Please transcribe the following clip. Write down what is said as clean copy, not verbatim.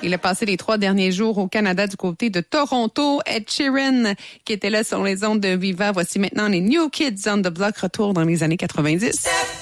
Il a passé les 3 derniers jours au Canada du côté de Toronto. Ed Sheeran, qui était là sur les ondes de Viva. Voici maintenant les New Kids on the Block, retour dans les années 90.